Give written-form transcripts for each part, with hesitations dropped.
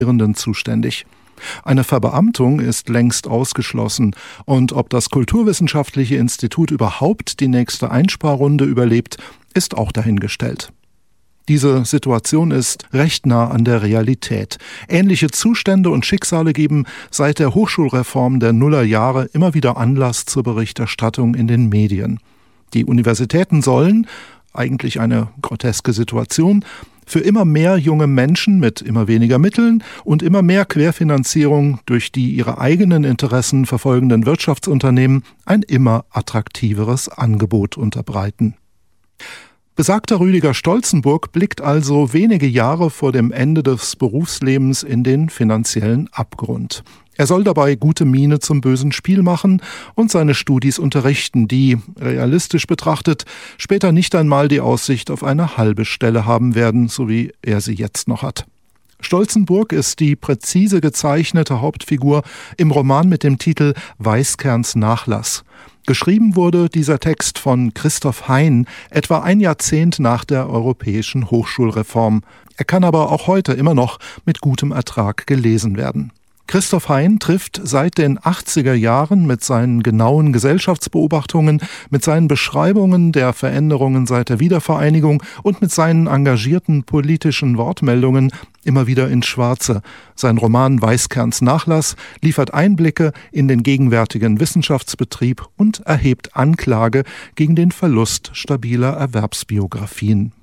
zuständig. Eine Verbeamtung ist längst ausgeschlossen und ob das Kulturwissenschaftliche Institut überhaupt die nächste Einsparrunde überlebt, ist auch dahingestellt. Diese Situation ist recht nah an der Realität. Ähnliche Zustände und Schicksale geben seit der Hochschulreform der Nullerjahre immer wieder Anlass zur Berichterstattung in den Medien. Die Universitäten sollen, eigentlich eine groteske Situation, für immer mehr junge Menschen mit immer weniger Mitteln und immer mehr Querfinanzierung durch die ihre eigenen Interessen verfolgenden Wirtschaftsunternehmen ein immer attraktiveres Angebot unterbreiten. Besagter Rüdiger Stolzenburg blickt also wenige Jahre vor dem Ende des Berufslebens in den finanziellen Abgrund. Er soll dabei gute Miene zum bösen Spiel machen und seine Studis unterrichten, die, realistisch betrachtet, später nicht einmal die Aussicht auf eine halbe Stelle haben werden, so wie er sie jetzt noch hat. Stolzenburg ist die präzise gezeichnete Hauptfigur im Roman mit dem Titel Weißkerns Nachlass. Geschrieben wurde dieser Text von Christoph Hein etwa ein Jahrzehnt nach der europäischen Hochschulreform. Er kann aber auch heute immer noch mit gutem Ertrag gelesen werden. Christoph Hein trifft seit den 80er Jahren mit seinen genauen Gesellschaftsbeobachtungen, mit seinen Beschreibungen der Veränderungen seit der Wiedervereinigung und mit seinen engagierten politischen Wortmeldungen immer wieder ins Schwarze. Sein Roman Weißkerns Nachlass liefert Einblicke in den gegenwärtigen Wissenschaftsbetrieb und erhebt Anklage gegen den Verlust stabiler Erwerbsbiografien.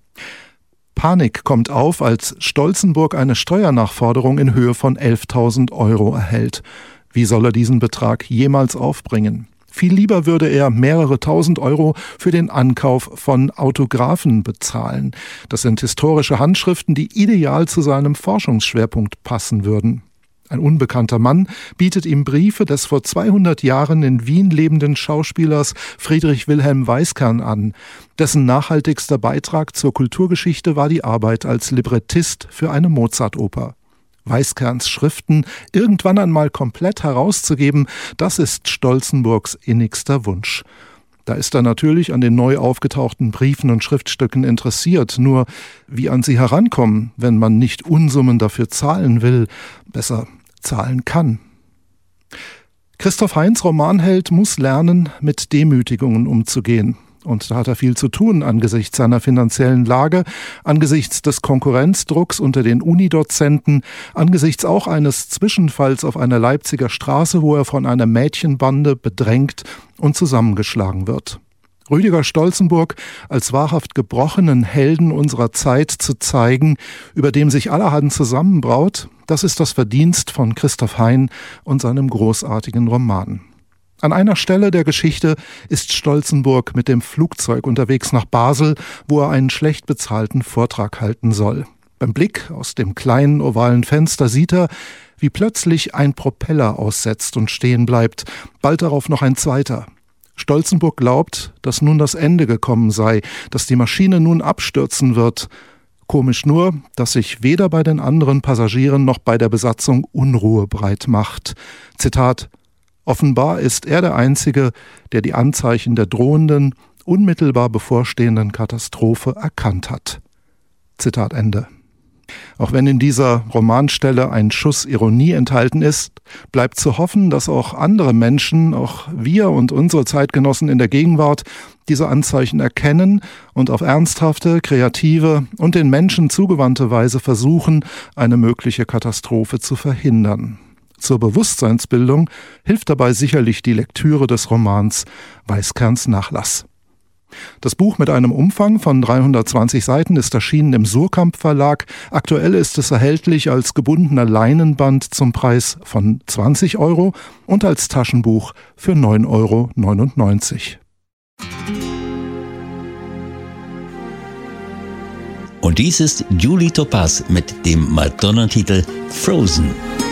Panik kommt auf, als Stolzenburg eine Steuernachforderung in Höhe von 11.000 € erhält. Wie soll er diesen Betrag jemals aufbringen? Viel lieber würde er mehrere tausend Euro für den Ankauf von Autographen bezahlen. Das sind historische Handschriften, die ideal zu seinem Forschungsschwerpunkt passen würden. Ein unbekannter Mann bietet ihm Briefe des vor 200 Jahren in Wien lebenden Schauspielers Friedrich Wilhelm Weißkern an. Dessen nachhaltigster Beitrag zur Kulturgeschichte war die Arbeit als Librettist für eine Mozart-Oper. Weißkerns Schriften irgendwann einmal komplett herauszugeben, das ist Stolzenburgs innigster Wunsch. Da ist er natürlich an den neu aufgetauchten Briefen und Schriftstücken interessiert, nur wie an sie herankommen, wenn man nicht Unsummen dafür zahlen will, besser zahlen kann. Christoph Heins Romanheld muss lernen, mit Demütigungen umzugehen. Und da hat er viel zu tun angesichts seiner finanziellen Lage, angesichts des Konkurrenzdrucks unter den Unidozenten, angesichts auch eines Zwischenfalls auf einer Leipziger Straße, wo er von einer Mädchenbande bedrängt und zusammengeschlagen wird. Rüdiger Stolzenburg als wahrhaft gebrochenen Helden unserer Zeit zu zeigen, über dem sich allerhand zusammenbraut, das ist das Verdienst von Christoph Hein und seinem großartigen Roman. An einer Stelle der Geschichte ist Stolzenburg mit dem Flugzeug unterwegs nach Basel, wo er einen schlecht bezahlten Vortrag halten soll. Beim Blick aus dem kleinen ovalen Fenster sieht er, wie plötzlich ein Propeller aussetzt und stehen bleibt, bald darauf noch ein zweiter. Stolzenburg glaubt, dass nun das Ende gekommen sei, dass die Maschine nun abstürzen wird. Komisch nur, dass sich weder bei den anderen Passagieren noch bei der Besatzung Unruhe breit macht. Zitat: Offenbar ist er der Einzige, der die Anzeichen der drohenden, unmittelbar bevorstehenden Katastrophe erkannt hat. Zitat Ende. Auch wenn in dieser Romanstelle ein Schuss Ironie enthalten ist, bleibt zu hoffen, dass auch andere Menschen, auch wir und unsere Zeitgenossen in der Gegenwart, diese Anzeichen erkennen und auf ernsthafte, kreative und den Menschen zugewandte Weise versuchen, eine mögliche Katastrophe zu verhindern. Zur Bewusstseinsbildung hilft dabei sicherlich die Lektüre des Romans Weißkerns Nachlass. Das Buch mit einem Umfang von 320 Seiten ist erschienen im Surkamp Verlag. Aktuell ist es erhältlich als gebundener Leinenband zum Preis von 20 € und als Taschenbuch für 9,99 €. Und dies ist Julie Topaz mit dem Madonna-Titel Frozen.